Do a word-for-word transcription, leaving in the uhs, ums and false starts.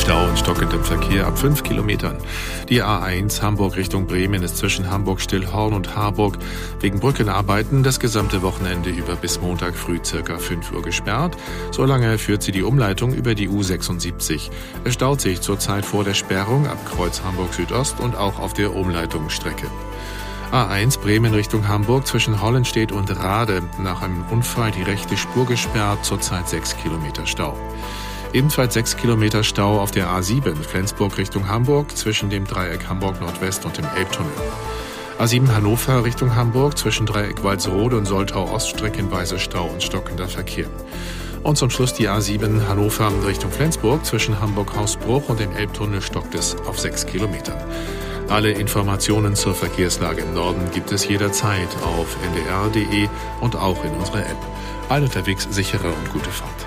Stau und stockendem Verkehr ab fünf Kilometern. Die A eins Hamburg Richtung Bremen ist zwischen Hamburg-Stillhorn und Harburg wegen Brückenarbeiten das gesamte Wochenende über bis Montag früh circa fünf Uhr gesperrt. Solange führt sie die Umleitung über die U sechsundsiebzig. Es staut sich zurzeit vor der Sperrung ab Kreuz Hamburg Südost und auch auf der Umleitungsstrecke. A eins Bremen Richtung Hamburg zwischen Hollenstedt und Rade. Nach einem Unfall die rechte Spur gesperrt, zurzeit sechs Kilometer Stau. Ebenfalls sechs Kilometer Stau auf der A sieben Flensburg Richtung Hamburg zwischen dem Dreieck Hamburg Nordwest und dem Elbtunnel. A sieben Hannover Richtung Hamburg zwischen Dreieck Walsrode und Soltau Ost streckenweise Stau und stockender Verkehr. Und zum Schluss die A sieben Hannover Richtung Flensburg zwischen Hamburg-Hausbruch und dem Elbtunnel stockt es auf sechs Kilometern. Alle Informationen zur Verkehrslage im Norden gibt es jederzeit auf n d r punkt d e und auch in unserer App. All unterwegs sichere und gute Fahrt.